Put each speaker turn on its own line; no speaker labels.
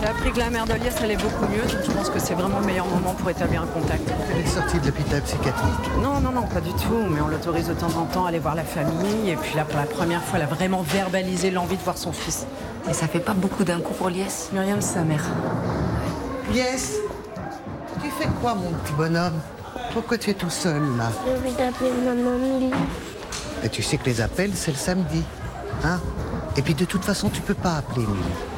J'ai appris que la mère de Lies allait beaucoup mieux, donc je pense que c'est vraiment le meilleur moment pour établir un contact.
Elle est sortie de l'hôpital psychiatrique.
Non, pas du tout, mais on l'autorise de temps en temps à aller voir la famille, et puis là, pour la première fois, elle a vraiment verbalisé l'envie de voir son fils.
Et ça fait pas beaucoup d'un coup pour Lies?
Muriel, sa mère.
Lies, tu fais quoi, mon petit bonhomme? Pourquoi tu es tout seul, là?
Je vais appeler maman Lee.
Et tu sais que les appels, c'est le samedi, hein? Et puis de toute façon, tu peux pas appeler Milly.